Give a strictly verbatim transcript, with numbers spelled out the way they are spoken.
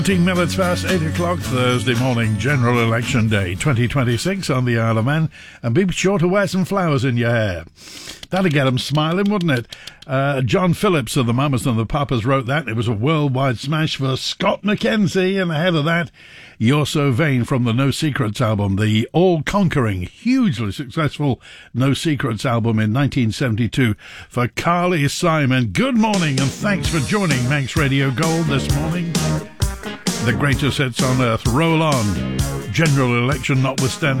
fourteen minutes past eight o'clock Thursday morning, General Election Day twenty twenty-six on the Isle of Man, and be sure to wear some flowers in your hair. That'd get them smiling, wouldn't it? Uh, John Phillips of the Mamas and the Papas wrote that. It was a worldwide smash for Scott McKenzie, and ahead of that, You're So Vain from the No Secrets album, the all-conquering, hugely successful No Secrets album in nineteen seventy-two for Carly Simon. Good morning, and thanks for joining Manx Radio Gold this morning. The greatest hits on earth roll on, general election notwithstanding.